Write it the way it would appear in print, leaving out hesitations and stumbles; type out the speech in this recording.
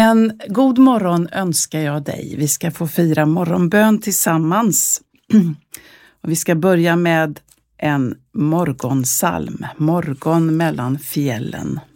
En god morgon önskar jag dig. Vi ska få fira morgonbön tillsammans. Och vi ska börja med en morgonsalm. Morgon mellan fjällen.